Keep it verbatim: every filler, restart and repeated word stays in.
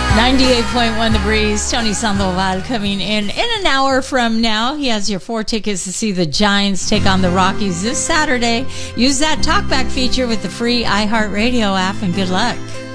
ninety-eight point one The Breeze. Tony Sandoval coming in in an hour from now. He has your four tickets to see the Giants take on the Rockies this Saturday. Use that talkback feature with the free iHeartRadio app, and good luck.